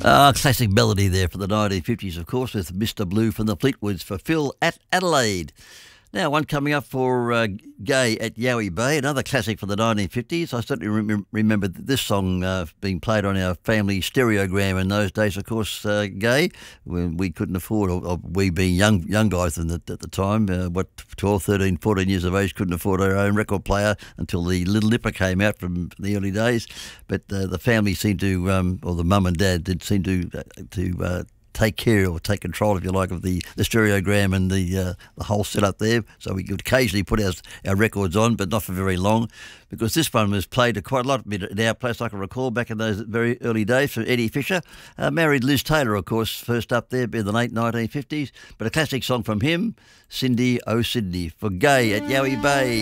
Classic melody there for the 1950s, of course, with Mr. Blue from the Fleetwoods for Phil at Adelaide. Now, one coming up for Gay at Yowie Bay, another classic for the 1950s. I certainly remember this song being played on our family stereogram in those days, of course, Gay, when we couldn't afford, or we being young guys at the time, 12, 13, 14 years of age, couldn't afford our own record player until the Little Nipper came out from the early days. But the family seemed to, or the mum and dad did seem to take care or take control, if you like, of the stereogram and the whole setup there. So we could occasionally put our records on, but not for very long, because this one was played quite a lot at our place, I can recall, back in those very early days for Eddie Fisher. Married Liz Taylor, of course, first up there in the late 1950s. But a classic song from him, Cindy, Oh Sydney, for Gay at Yowie Bay.